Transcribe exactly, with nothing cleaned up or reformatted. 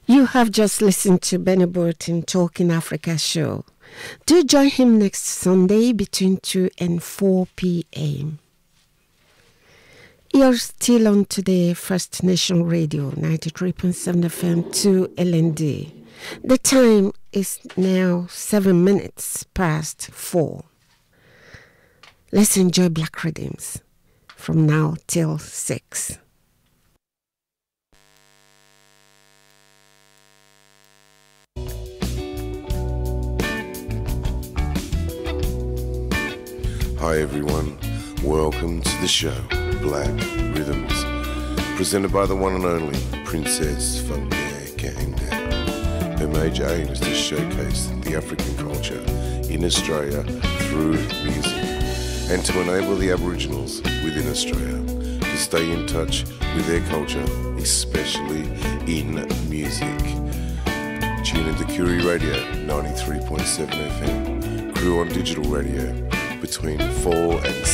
You have just listened to Benny Burton Talking Africa show. Do join him next Sunday between two and four p.m. You're still on today First Nation Radio, ninety-three point seven F M to L N D. The time is now seven minutes past four. Let's enjoy Black Rhythms from now till six. Hi everyone, welcome to the show, Black Rhythms, presented by the one and only Princess Funke Kehinde. Her major aim is to showcase the African culture in Australia through music and to enable the Aboriginals within Australia to stay in touch with their culture, especially in music. Tune into Curie Radio ninety-three point seven F M, Crew on Digital Radio, between four and